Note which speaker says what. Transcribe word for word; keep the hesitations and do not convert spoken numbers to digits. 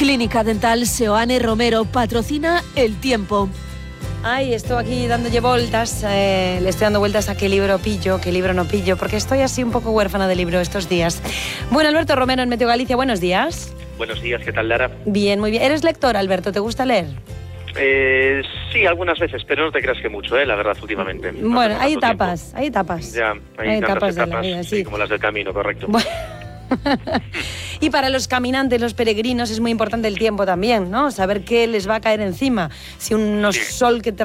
Speaker 1: Clínica Dental Seoane Romero patrocina El Tiempo.
Speaker 2: Ay, estoy aquí dándolle vueltas, eh, le estoy dando vueltas a qué libro pillo, qué libro no pillo, porque estoy así un poco huérfana de libro estos días. Bueno, Alberto Romero en Meteo Galicia, buenos días.
Speaker 3: Buenos días, ¿qué tal, Lara?
Speaker 2: Bien, muy bien. ¿Eres lector, Alberto? ¿Te gusta leer?
Speaker 3: Eh, sí, algunas veces, pero no te creas que mucho, eh, la verdad, últimamente. No
Speaker 2: bueno, hay etapas,
Speaker 3: tiempo.
Speaker 2: hay etapas.
Speaker 3: Ya, hay,
Speaker 2: hay
Speaker 3: tantas
Speaker 2: etapas, de
Speaker 3: etapas,
Speaker 2: la vida, sí.
Speaker 3: sí, como las del camino, correcto.
Speaker 2: Bueno. Y para los caminantes, los peregrinos, es muy importante el tiempo también, ¿no? Saber qué les va a caer encima. Si un
Speaker 3: Sí.
Speaker 2: sol que te